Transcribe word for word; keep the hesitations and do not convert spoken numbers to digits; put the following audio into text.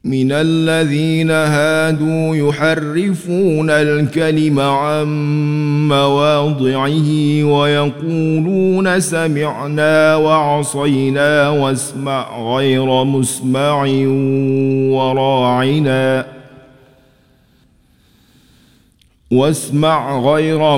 من الذين هادوا يحرفون الكلم عن مواضعه ويقولون سمعنا وعصينا واسمع غير مسمع وراعنا واسمع غير